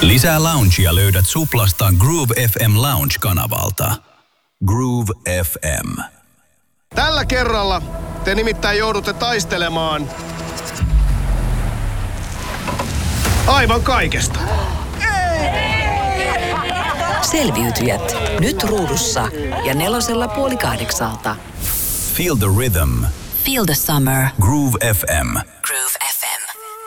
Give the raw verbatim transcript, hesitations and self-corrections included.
Lisää loungea löydät Suplasta Groove F M Lounge-kanavalta. Groove F M. Tällä kerralla te nimittäin joudutte taistelemaan aivan kaikesta. Selviytyjät. Nyt ruudussa ja nelosella puoli kahdeksalta. Feel the rhythm. Feel the summer. Groove F M. Groove F M.